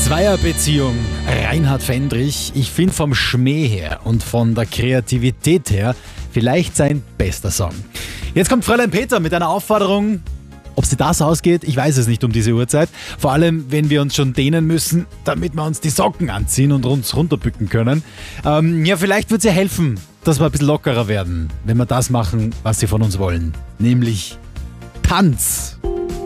Zweierbeziehung, Reinhard Fendrich. Ich finde vom Schmäh her und von der Kreativität her vielleicht sein bester Song. Jetzt kommt Fräulein Peter mit einer Aufforderung. Ob sie das ausgeht, ich weiß es nicht um diese Uhrzeit. Vor allem, wenn wir uns schon dehnen müssen, damit wir uns die Socken anziehen und uns runterbücken können. Vielleicht wird es ja helfen, dass wir ein bisschen lockerer werden, wenn wir das machen, was sie von uns wollen. Nämlich Tanz.